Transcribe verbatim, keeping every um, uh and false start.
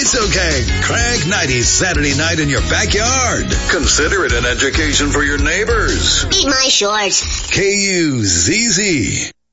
It's okay. Crank nineties Saturday night in your backyard. Consider it an education for your neighbors. Eat my shorts. K U Z Z.